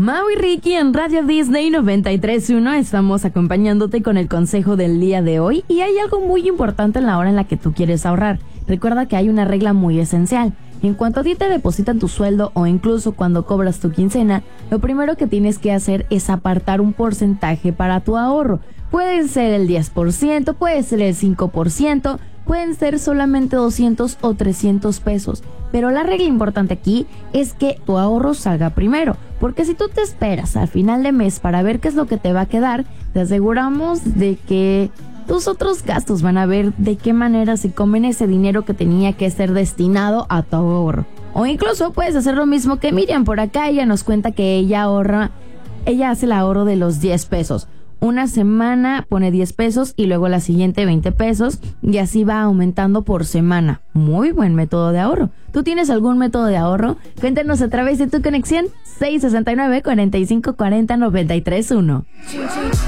Mau y Ricky en Radio Disney 93.1 estamos acompañándote con el consejo del día de hoy y hay algo muy importante en la hora en la que tú quieres ahorrar. Recuerda que hay una regla muy esencial. En cuanto a ti te depositan tu sueldo o incluso cuando cobras tu quincena, lo primero que tienes que hacer es apartar un porcentaje para tu ahorro. Puede ser el 10%, puede ser el 5%, pueden ser solamente 200 o 300 pesos. Pero la regla importante aquí es que tu ahorro salga primero. Porque si tú te esperas al final de mes para ver qué es lo que te va a quedar, te aseguramos de que tus otros gastos van a ver de qué manera se comen ese dinero que tenía que ser destinado a tu ahorro. O incluso puedes hacer lo mismo que Miriam por acá. Ella nos cuenta que ella hace el ahorro de los 10 pesos. Una semana pone 10 pesos y luego la siguiente 20 pesos y así va aumentando por semana. Muy buen método de ahorro. ¿Tú tienes algún método de ahorro? Cuéntanos a través de tu conexión 669 4540 931.